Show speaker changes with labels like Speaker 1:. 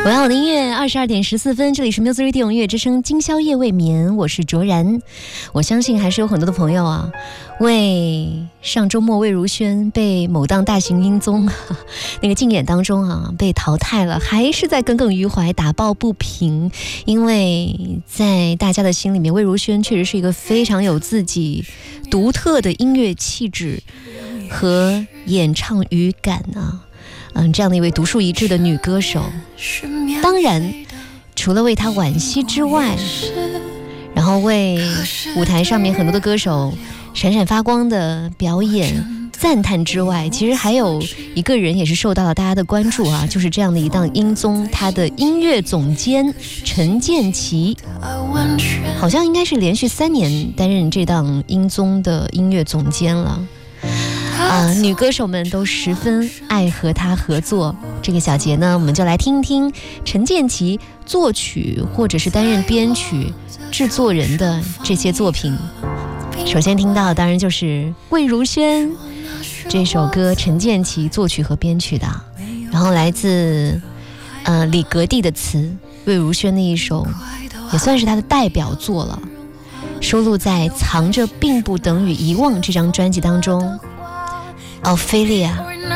Speaker 1: 我要我的音乐，22点14分，这里是 Music Radio 音乐之声，今宵夜未眠，我是卓然。我相信还是有很多的朋友啊，为上周末魏如萱被某档大型音综那个竞演当中啊被淘汰了，还是在耿耿于怀，打抱不平。因为在大家的心里面，魏如萱确实是一个非常有自己独特的音乐气质和演唱语感啊。这样的一位独树一帜的女歌手，当然除了为她惋惜之外，然后为舞台上面很多的歌手闪闪发光的表演赞叹之外，其实还有一个人也是受到了大家的关注啊，就是这样的一档音综，她的音乐总监陈建骐，好像应该是连续3年担任这档音综的音乐总监了。女歌手们都十分爱和他合作。这个小节呢，我们就来听一听陈建骐作曲或者是担任编曲制作人的这些作品。首先听到当然就是魏如萱这首歌，陈建骐作曲和编曲的，然后来自李格弟的词，魏如萱的一首也算是他的代表作了，收录在《藏着并不等于遗忘》这张专辑当中。Ophelia